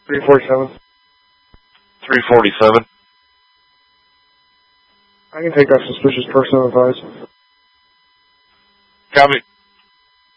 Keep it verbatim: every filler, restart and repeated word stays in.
three forty-seven. three forty-seven. I can take that suspicious person on advice. Copy.